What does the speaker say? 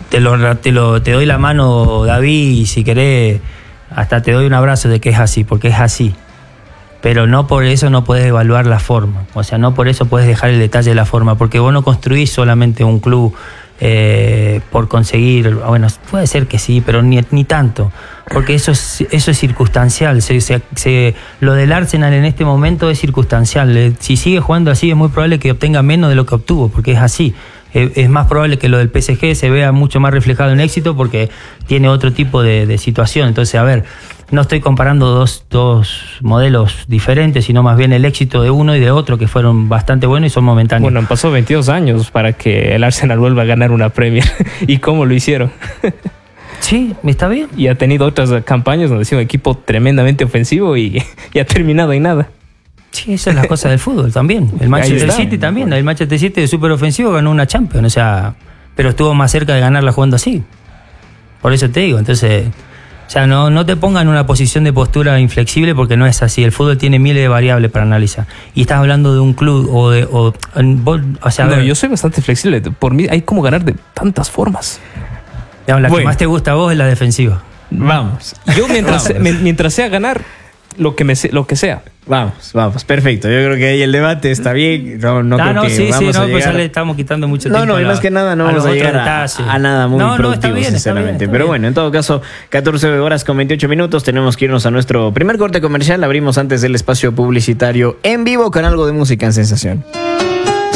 te doy la mano, David, y si querés, hasta te doy un abrazo de que es así, porque es así. Pero no por eso no puedes evaluar la forma. O sea, no por eso puedes dejar el detalle de la forma, porque vos no construís solamente un club por conseguir. Bueno, puede ser que sí, pero ni tanto, porque eso es circunstancial. Lo del Arsenal en este momento es circunstancial. Si sigue jugando así, es muy probable que obtenga menos de lo que obtuvo, porque es así. Es más probable que lo del PSG se vea mucho más reflejado en éxito porque tiene otro tipo de situación. Entonces, a ver, no estoy comparando dos modelos diferentes, sino más bien el éxito de uno y de otro, que fueron bastante buenos y son momentáneos. Bueno, han pasado 22 años para que el Arsenal vuelva a ganar una Premier. ¿Y cómo lo hicieron? Sí, está bien. Y ha tenido otras campañas donde ha sido un equipo tremendamente ofensivo y ha terminado en nada. Sí, esa es la cosa del fútbol también. El Manchester City también. El Manchester City de súper ofensivo ganó una Champions, o sea, pero estuvo más cerca de ganarla jugando así. Por eso te digo, entonces, o sea, no te pongas en una posición de postura inflexible porque no es así. El fútbol tiene miles de variables para analizar. Y estás hablando de un club o sea, no, yo soy bastante flexible. Por mí hay como ganar de tantas formas. Digamos, la que más te gusta a vos es la defensiva. Vamos. Yo mientras sea ganar lo que sea. Vamos, perfecto. Yo creo que ahí el debate está bien. No creo que sí, vamos a llegar... pues ya le estamos quitando mucho tiempo. No, más que nada no vamos a llegar a nada muy productivo, sinceramente. Pero bueno, en todo caso, 14 horas con 28 minutos. Tenemos que irnos a nuestro primer corte comercial. Abrimos antes el espacio publicitario en vivo con algo de música en Sensación.